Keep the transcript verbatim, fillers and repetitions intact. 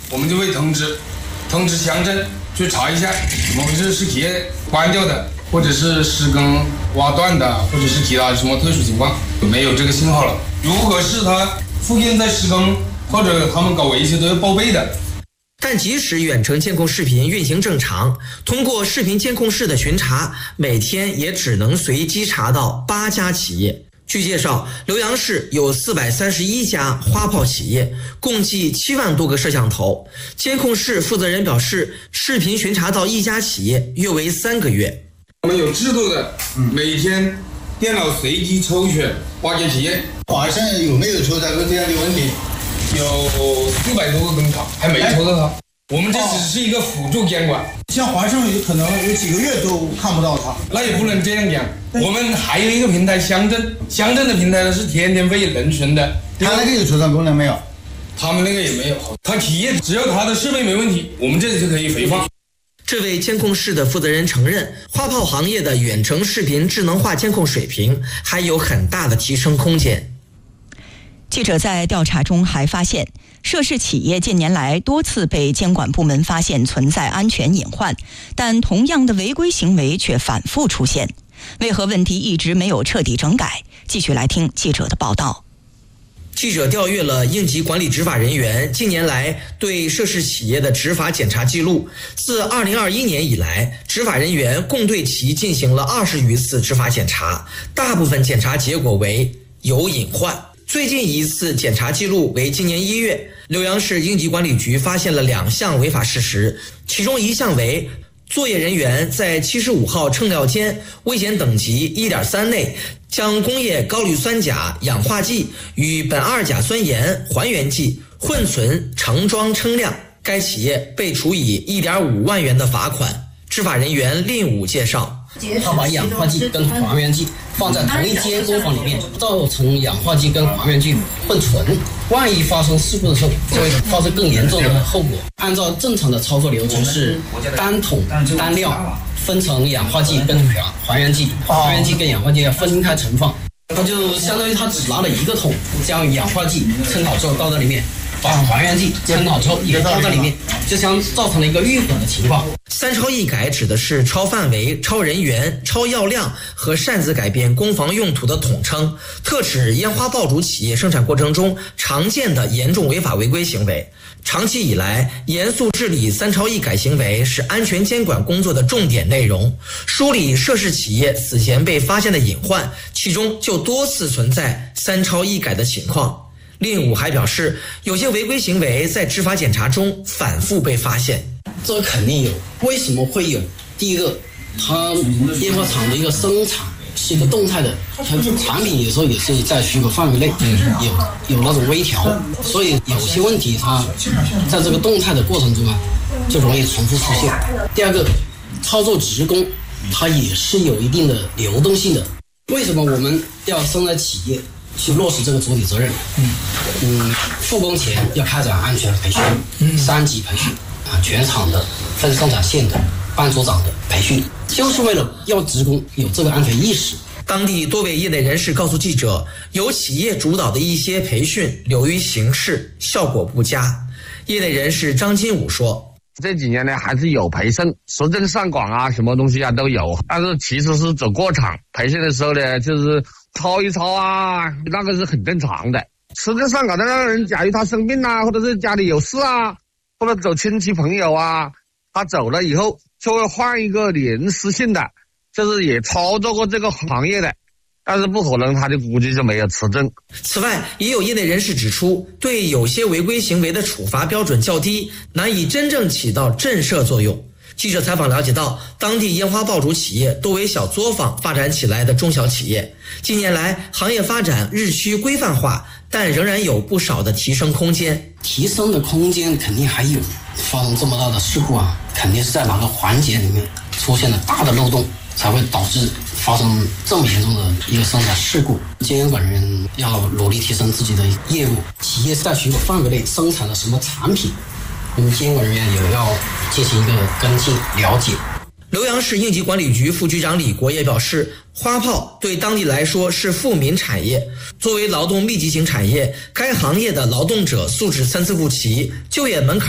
我们就会通知通知乡镇去查一下，怎么回事，是企业关掉的，或者是施工挖断的，或者是其他什么特殊情况，没有这个信号了。如果是他附近在施工，或者他们搞维修都要报备的。 但即使远程监控视频运行正常，通过视频监控室的巡查，每天也只能随机查到八家企业。据介绍，浏阳市有四百三十一家花炮企业，共计七万多个摄像头。监控室负责人表示，视频巡查到一家企业约为三个月。 我们有制度的，每天电脑随机抽选八家企业。 华盛有没有出现过这样的问题？ 有四百多个工厂还没抽到它，我们这只是一个辅助监管。 像华盛有可能有几个月都看不到它， 那也不能这样讲。我们还有一个平台乡镇，乡镇的平台呢是天天会人存的。 他那个有储存功能没有？ 他们那个也没有。他企业只要他的设备没问题，我们这里就可以回放。 这位监控室的负责人承认，花炮行业的远程视频智能化监控水平还有很大的提升空间。 记者在调查中还发现，涉事企业近年来多次被监管部门发现存在安全隐患，但同样的违规行为却反复出现。为何问题一直没有彻底整改？继续来听记者的报道。 记者调阅了应急管理执法人员近年来对涉事企业的执法检查记录，自二零二一年以来，执法人员共对其进行了二十余次执法检查，大部分检查结果为有隐患。最近一次检查记录为今年一月，浏阳市应急管理局发现了两项违法事实，其中一项为作业人员在七十五号称料间危险等级 一点三 内将工业高氯酸钾氧化剂与苯二甲酸盐还原剂混存盛装称量，该企业被处以 一点五万元的罚款。执法人员令武介绍， 他把氧化剂跟还原剂放在同一间工坊里面，造成氧化剂跟还原剂混存，万一发生事故的时候，就会发生更严重的后果。按照正常的操作流程是单桶单料分成氧化剂跟还原剂，还原剂跟氧化剂要分开存放。他就相当于他只拿了一个桶，将氧化剂称好之后倒在里面，把还原剂称好之后也倒在里面，就相造成了一个遇混的情况。 三超一改指的是超范围、超人员、超药量和擅自改变工房用途的统称，特指烟花爆竹企业生产过程中常见的严重违法违规行为。长期以来，严肃治理三超一改行为是安全监管工作的重点内容。梳理涉事企业此前被发现的隐患，其中就多次存在三超一改的情况。令武还表示，有些违规行为在执法检查中反复被发现。 这个肯定有，为什么会有？第一个，它烟花厂的一个生产是一个动态的，它产品有时候也是在许可范围内有有那种微调，所以有些问题它在这个动态的过程中啊，就容易重复出现。第二个，操作职工它也是有一定的流动性的。为什么我们要生产企业去落实这个主体责任？嗯，复工前要开展安全培训，三级培训啊，全厂的、分生产线的、班组长的培训，就是为了要职工有这个安全意识。 当地多位业内人士告诉记者，由企业主导的一些培训流于形式，效果不佳。业内人士张金武说， 这几年呢还是有培训，实证上岗啊，什么东西啊都有，但是其实是走过场。培训的时候呢，就是抄一抄啊，那个是很正常的。实证上岗的那个人，假如他生病啊，或者是家里有事啊，或者走亲戚朋友啊，他走了以后就会换一个临时性的，就是也操作过这个行业的，但是不可能他的估计就没有持证。 此外，也有业内人士指出，对有些违规行为的处罚标准较低，难以真正起到震慑作用。记者采访了解到，当地烟花爆竹企业多为小作坊发展起来的中小企业，近年来行业发展日趋规范化，但仍然有不少的提升空间。 提升的空间肯定还有，发生这么大的事故啊，肯定是在哪个环节里面出现了大的漏洞，才会导致发生这么严重的一个生产事故。监管人员要努力提升自己的业务，企业在许可范围内生产了什么产品，我们监管人员也要进行一个跟进了解。 浏阳市应急管理局副局长李国也表示，花炮对当地来说是富民产业，作为劳动密集型产业，该行业的劳动者素质参差不齐，就业门槛